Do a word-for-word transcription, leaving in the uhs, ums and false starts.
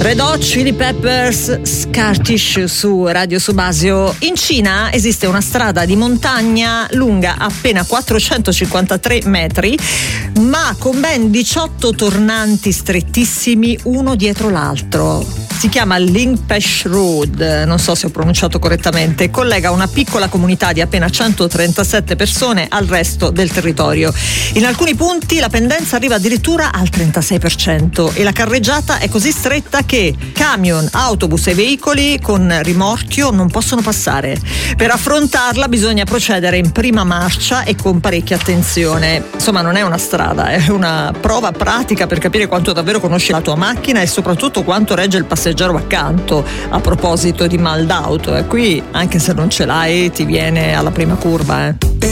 Red Hot Chili Peppers, Scar Tissue su Radio Subasio. In Cina esiste una strada di montagna lunga appena quattrocentocinquantatré metri, ma con ben diciotto tornanti strettissimi uno dietro l'altro. Si chiama Lingpesh Road, non so se ho pronunciato correttamente, collega una piccola comunità di appena centotrentasette persone al resto del territorio. In alcuni punti la pendenza arriva addirittura al trentasei per cento e la carreggiata è così stretta che camion, autobus e veicoli con rimorchio non possono passare. Per affrontarla bisogna procedere in prima marcia e con parecchia attenzione. Insomma, non è una strada, è una prova pratica per capire quanto davvero conosci la tua macchina e soprattutto quanto regge il passeggero accanto. A proposito di mal d'auto, eh, qui anche se non ce l'hai ti viene alla prima curva, eh.